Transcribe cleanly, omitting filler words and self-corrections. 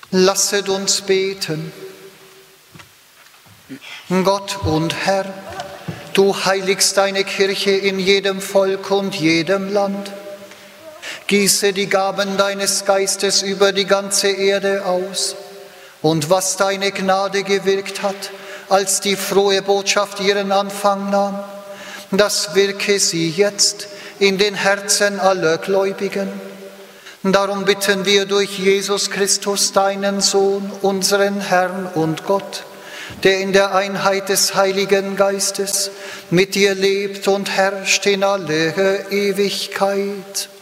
Lasset uns beten. Gott und Herr, du heiligst deine Kirche in jedem Volk und jedem Land. Gieße die Gaben deines Geistes über die ganze Erde aus. Und was deine Gnade gewirkt hat, als die frohe Botschaft ihren Anfang nahm, das wirke sie jetzt in den Herzen aller Gläubigen. Darum bitten wir durch Jesus Christus, deinen Sohn, unseren Herrn und Gott, der in der Einheit des Heiligen Geistes mit dir lebt und herrscht in alle Ewigkeit.